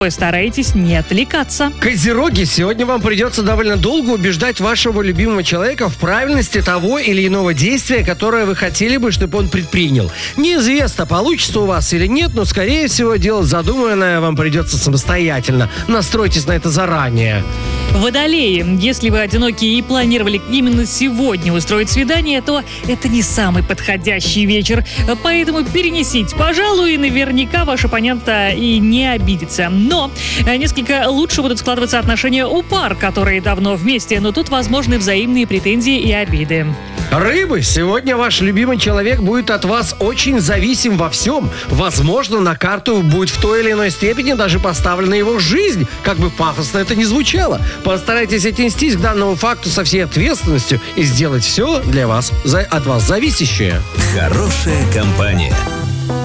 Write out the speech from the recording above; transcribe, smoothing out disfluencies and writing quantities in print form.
Постарайтесь не отвлекаться. Козероги, сегодня вам придется довольно долго убеждать вашего любимого человека в правильности того или иного действия, которое вы хотели бы, чтобы он предпринял. Неизвестно, получится у вас или нет, но, скорее всего, делать задуманное вам придется самостоятельно. Настройтесь на это заранее. Водолеи, если вы одиноки и планировали именно сегодня устроить свидание, то это не самый подходящий вечер. Поэтому перенесите, пожалуй, и наверняка ваш оппонент и не обидится. Но несколько лучше будут складываться отношения у пар, которые давно вместе, но тут возможны взаимные претензии и обиды. Рыбы, сегодня ваш любимый человек будет от вас очень зависим во всем. Возможно, на карту будет в той или иной степени даже поставлена его жизнь, как бы пафосно это ни звучало. Постарайтесь отнестись к данному факту со всей ответственностью и сделать все для вас, от вас зависящее. Хорошая компания.